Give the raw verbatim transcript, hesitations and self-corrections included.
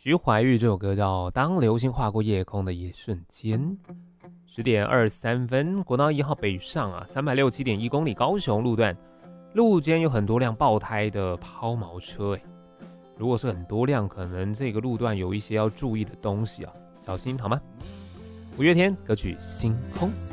徐怀钰这首歌叫《当流星划过夜空的一瞬间》。十点二十三分，国道一号北上啊，三百六十七点一公里，高雄路段路肩有很多辆爆胎的抛锚车，哎，如果是很多辆，可能这个路段有一些要注意的东西啊，小心好吗？五月天歌曲《星空》。